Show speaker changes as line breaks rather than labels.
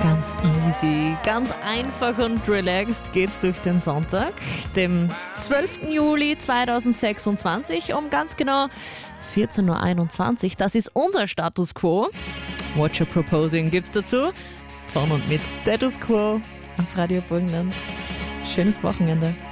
Ganz easy, ganz einfach und relaxed geht's durch den Sonntag, dem 12. Juli 2026 um ganz genau 14.21 Uhr. Das ist unser Status Quo. What You Proposing gibt's dazu. Von und mit Status Quo auf Radio Burgenland. Schönes Wochenende.